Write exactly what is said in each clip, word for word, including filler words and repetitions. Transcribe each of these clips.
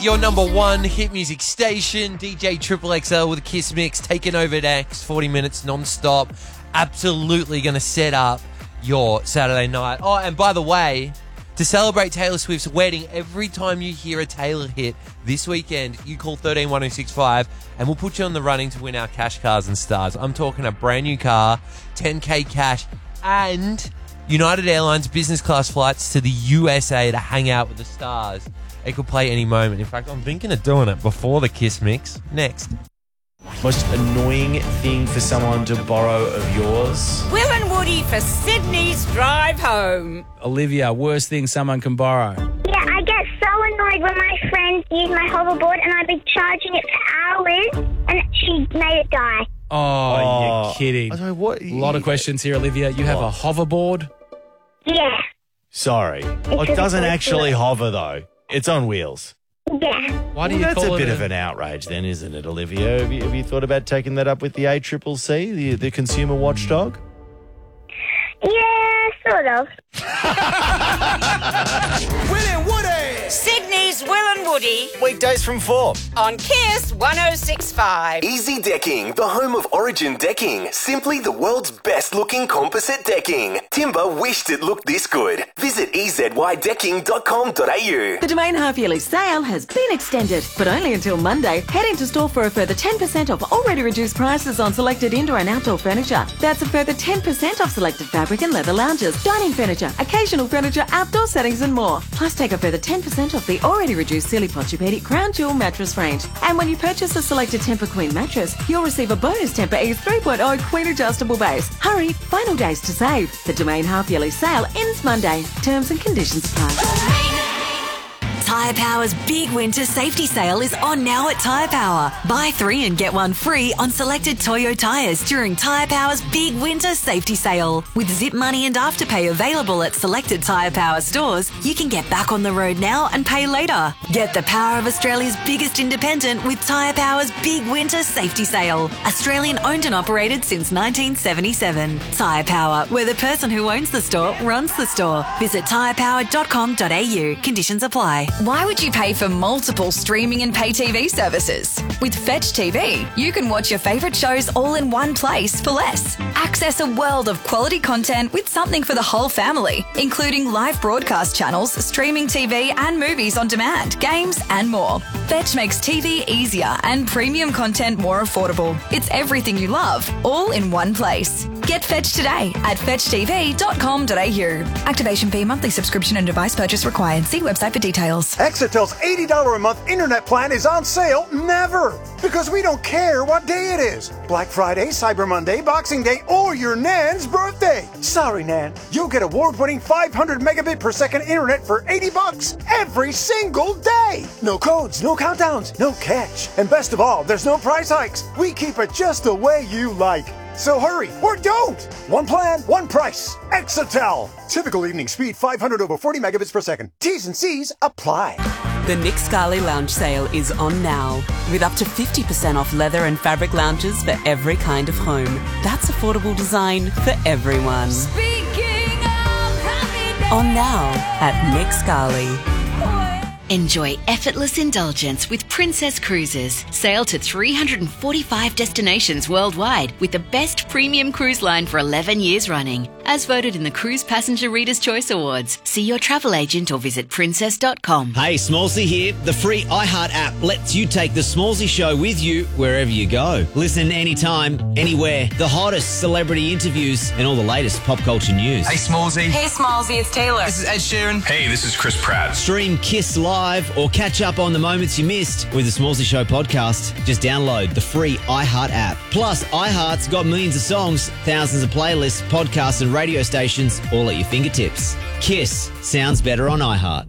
Your number one hit music station, D J Triple X L with a Kiss Mix, taking over the next forty minutes non-stop. Absolutely going to set up your Saturday night. Oh, and by the way, to celebrate Taylor Swift's wedding, every time you hear a Taylor hit this weekend, you call one three one oh six five and we'll put you on the running to win our cash cars and stars. I'm talking a brand new car, ten K cash, and United Airlines business class flights to the U S A to hang out with the stars. It could play any moment. In fact, I'm thinking of doing it before the Kiss Mix. Next. Most annoying thing for someone to borrow of yours? Will and Woody for Sydney's drive home. Olivia, worst thing someone can borrow? Yeah, I get so annoyed when my friends use my hoverboard and I've been charging it for hours and she made it die. Oh, Oh, you're kidding. I don't know what. A lot of questions here, Olivia. You have a hoverboard? Yeah, Sorry. Oh, it doesn't actually hover, though. It's on wheels. yeah. Why do Well, you that's call a it bit of an outrage then, isn't it, Olivia? Have you, have you thought about taking that up with the A C C C, the, the consumer watchdog? Yeah, sort of. Will and Woody. Sydney's Will and Woody Weekdays from four. on Kiss one oh six point five. Easy Decking, the home of Origin Decking. Simply the world's best looking composite decking. Timber wished it looked this good. Visit e z y decking dot com dot a u. The Domain half-yearly sale has been extended, but only until Monday. Head into store for a further ten percent off already reduced prices on selected indoor and outdoor furniture. That's a further ten percent off selected fabric and leather lounges, dining furniture, occasional furniture, outdoor settings and more. Plus take a further ten percent off the already reduced Silly Posturepedic Crown Jewel mattress range. And when you purchase a selected Tempur Queen mattress, you'll receive a bonus Tempur Ease three point oh Queen adjustable base. Hurry, final days to save. The Domain half-yearly sale ends Monday. Terms and conditions apply. Tyre Power's big winter safety sale is on now at Tyre Power. Buy three and get one free on selected Toyo tyres during Tyre Power's big winter safety sale. With Zip Money and Afterpay available at selected Tyre Power stores, you can get back on the road now and pay later. Get the power of Australia's biggest independent with Tyre Power's big winter safety sale. Australian owned and operated since nineteen seventy-seven. Tyre Power, where the person who owns the store runs the store. Visit tyre power dot com dot a u. Conditions apply. Why would you pay for multiple streaming and pay T V services? With Fetch T V, you can watch your favourite shows all in one place for less. Access a world of quality content with something for the whole family, including live broadcast channels, streaming T V and movies on demand, games and more. Fetch makes T V easier and premium content more affordable. It's everything you love, all in one place. Get Fetch today at fetch t v dot com dot a u. Activation fee, monthly subscription and device purchase required. See website for details. Exitel's eighty dollars a month internet plan is on sale never. Because we don't care what day it is. Black Friday, Cyber Monday, Boxing Day, or your Nan's birthday. Sorry, Nan. You'll get award-winning five hundred megabit per second internet for eighty bucks every single day. No codes, no countdowns, no catch. And best of all, there's no price hikes. We keep it just the way you like. So hurry, or don't! One plan, one price. Exitel. Typical evening speed five hundred over forty megabits per second. T's and C's apply. The Nick Scali Lounge sale is on now, with up to fifty percent off leather and fabric lounges for every kind of home. That's affordable design for everyone. Speaking of happiness. On now at Nick Scali. Enjoy effortless indulgence with Princess Cruises. Sail to three hundred forty-five destinations worldwide with the best premium cruise line for eleven years running. As voted in the Cruise Passenger Reader's Choice Awards. See your travel agent or visit princess dot com. Hey, Smallsy here. The free iHeart app lets you take the Smallsy Show with you wherever you go. Listen anytime, anywhere. The hottest celebrity interviews and all the latest pop culture news. Hey, Smallsy. Hey, Smallsy, it's Taylor. This is Ed Sheeran. Hey, this is Chris Pratt. Stream Kiss Live or catch up on the moments you missed with the Smallsy Show podcast. Just download the free iHeart app. Plus, iHeart's got millions of songs, thousands of playlists, podcasts and radio stations all at your fingertips. Kiss sounds better on iHeart.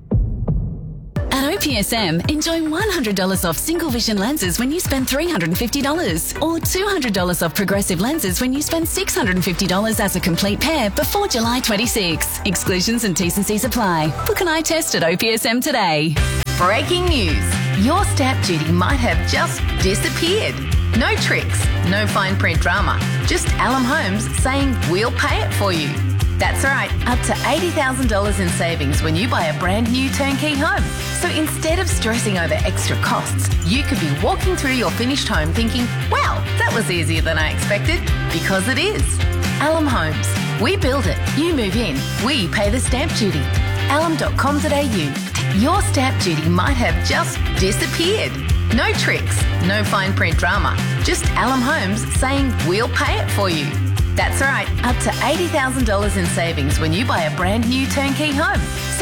At O P S M, enjoy one hundred dollars off single vision lenses when you spend three hundred fifty dollars or two hundred dollars off progressive lenses when you spend six hundred fifty dollars as a complete pair before July twenty-sixth. Exclusions and T's and C's apply. Book an eye test at O P S M today. Breaking news. Your stamp duty might have just disappeared. No tricks, no fine print drama. Just Alum Homes saying we'll pay it for you. That's right, up to eighty thousand dollars in savings when you buy a brand new turnkey home. So instead of stressing over extra costs, you could be walking through your finished home thinking, wow, that was easier than I expected, because it is. Alum Homes. We build it, you move in, we pay the stamp duty. alum dot com dot a u. Your stamp duty might have just disappeared. No tricks, no fine print drama, just Alum Homes saying we'll pay it for you. That's right, up to eighty thousand dollars in savings when you buy a brand new turnkey home.